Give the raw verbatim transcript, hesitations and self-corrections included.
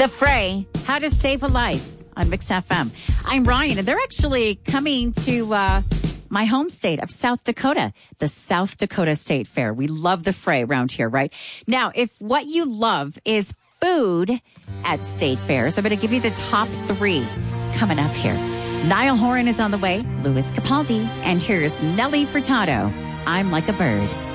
The Fray, How to Save a Life on Mix F M. I'm Ryan, and they're actually coming to uh, my home state of South Dakota, the South Dakota State Fair. We love the Fray around here, right? Now, if what you love is food at state fairs, I'm going to give you the top three coming up here. Niall Horan is on the way, Louis Capaldi, and here's Nelly Furtado. I'm Like a Bird.